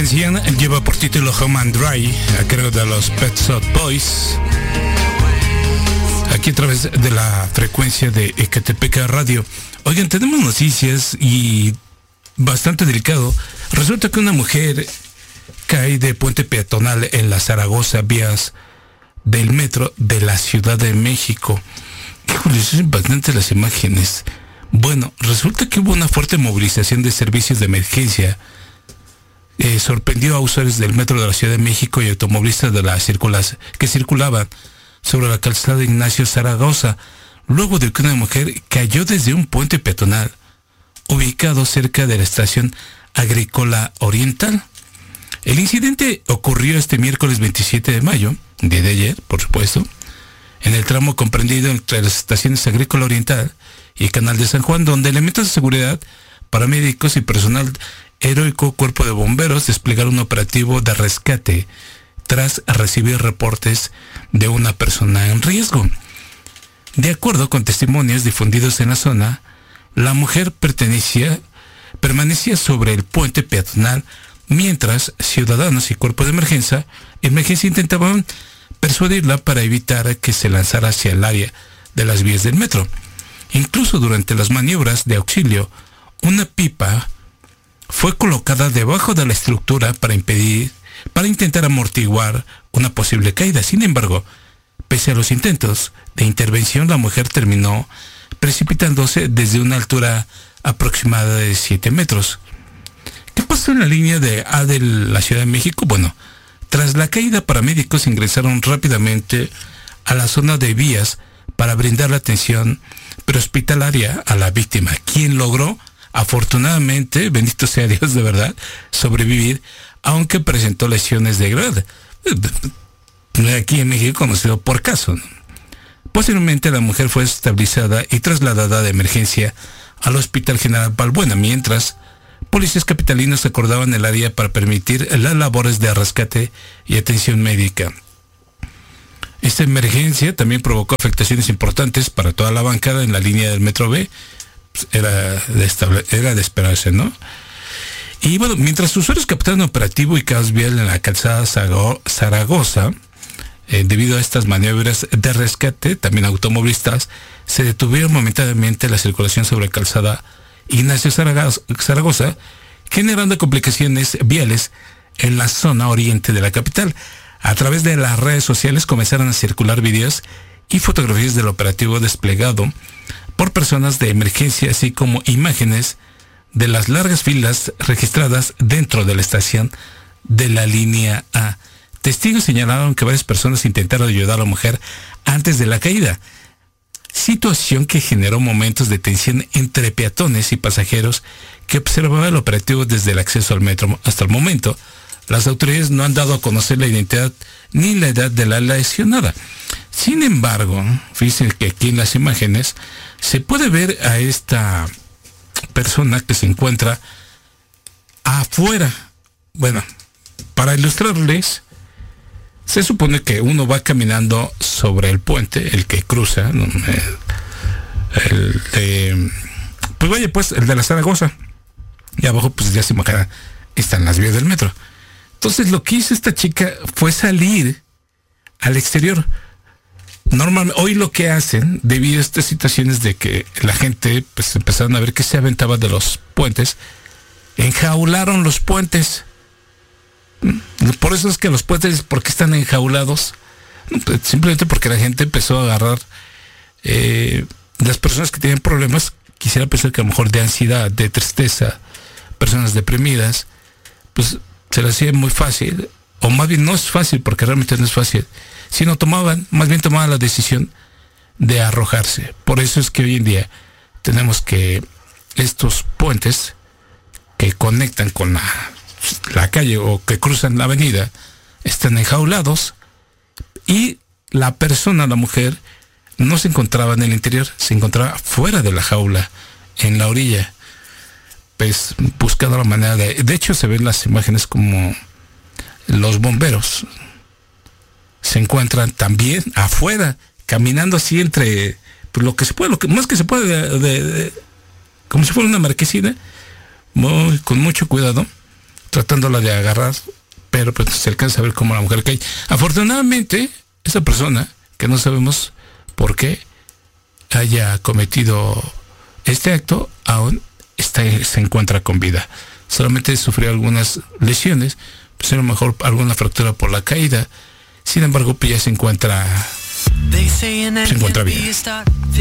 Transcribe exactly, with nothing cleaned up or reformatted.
canción lleva por título Home and Dry, a cargo de los Pet Shop Boys, aquí a través de la frecuencia de Ecatepec Radio. Oigan, tenemos noticias y bastante delicado. Resulta que una mujer cae de puente peatonal en la Zaragoza, vías del metro de la Ciudad de México. Híjole, son impactantes las imágenes. Bueno, resulta que hubo una fuerte movilización de servicios de emergencia. Eh, sorprendió a usuarios del metro de la Ciudad de México y automovilistas de la circulación que circulaban sobre la calzada Ignacio Zaragoza, luego de que una mujer cayó desde un puente peatonal ubicado cerca de la estación agrícola oriental. El incidente ocurrió este miércoles veintisiete de mayo, día de ayer, por supuesto, en el tramo comprendido entre las estaciones agrícola oriental y el canal de San Juan, donde elementos de seguridad, paramédicos y personal heroico cuerpo de bomberos desplegaron un operativo de rescate tras recibir reportes de una persona en riesgo. De acuerdo con testimonios difundidos en la zona, la mujer pertenecía, permanecía sobre el puente peatonal mientras ciudadanos y cuerpo de emergencia, emergencia intentaban persuadirla para evitar que se lanzara hacia el área de las vías del metro. Incluso durante las maniobras de auxilio, una pipa fue colocada debajo de la estructura para impedir, para intentar amortiguar una posible caída. Sin embargo, pese a los intentos de intervención, la mujer terminó precipitándose desde una altura aproximada de siete metros. ¿Qué pasó en la línea de A de la Ciudad de México? Bueno, tras la caída, paramédicos ingresaron rápidamente a la zona de vías para brindar la atención prehospitalaria a la víctima, quien logró, afortunadamente, bendito sea Dios de verdad, sobrevivir, aunque presentó lesiones de gravedad. Aquí en México conocido por caso. Posteriormente la mujer fue estabilizada y trasladada de emergencia al Hospital General Balbuena, mientras policías capitalinos acordaban el área para permitir las labores de rescate y atención médica. Esta emergencia también provocó afectaciones importantes para toda la bancada en la línea del Metro B. Pues era, de estable, era de esperarse, ¿no? Y bueno, mientras usuarios captaron operativo y caos vial en la calzada Zaragoza, eh, debido a estas maniobras de rescate, también automovilistas se detuvieron momentáneamente la circulación sobre la calzada Ignacio Zaragoza, generando complicaciones viales en la zona oriente de la capital. A través de las redes sociales comenzaron a circular videos y fotografías del operativo desplegado por personas de emergencia, así como imágenes de las largas filas registradas dentro de la estación de la línea A. Testigos señalaron que varias personas intentaron ayudar a la mujer antes de la caída, situación que generó momentos de tensión entre peatones y pasajeros que observaban el operativo desde el acceso al metro. Hasta el momento, las autoridades no han dado a conocer la identidad ni la edad de la lesionada. Sin embargo, fíjense que aquí en las imágenes se puede ver a esta persona que se encuentra afuera. Bueno, para ilustrarles, se supone que uno va caminando sobre el puente, el que cruza, ¿no? el, el de, pues vaya, pues el de la Zaragoza, y abajo pues ya se imagina, están las vías del metro. Entonces lo que hizo esta chica fue salir al exterior. Normalmente, hoy lo que hacen, debido a estas situaciones de que la gente pues empezaron a ver que se aventaba de los puentes, enjaularon los puentes. Por eso es que los puentes, ¿por qué están enjaulados? Simplemente porque la gente empezó a agarrar, eh, las personas que tienen problemas, quisiera pensar que a lo mejor de ansiedad, de tristeza, personas deprimidas, pues se les hacía muy fácil, o más bien no es fácil, porque realmente no es fácil, sino tomaban, más bien tomaban la decisión de arrojarse. Por eso es que hoy en día tenemos que estos puentes que conectan con la, la calle o que cruzan la avenida están enjaulados y la persona, la mujer, no se encontraba en el interior, se encontraba fuera de la jaula, en la orilla, pues buscando la manera de... De hecho se ven las imágenes como los bomberos se encuentran también afuera, caminando así entre pues, lo que se puede, lo que más que se puede, de, de, de, como si fuera una marquesina, muy, con mucho cuidado, tratándola de agarrar, pero pues se alcanza a ver cómo la mujer cae. Afortunadamente, esa persona, que no sabemos por qué haya cometido este acto, aún está, se encuentra con vida. Solamente sufrió algunas lesiones, pues a lo mejor alguna fractura por la caída. Sin embargo, pues ya se encuentra, se encuentra bien.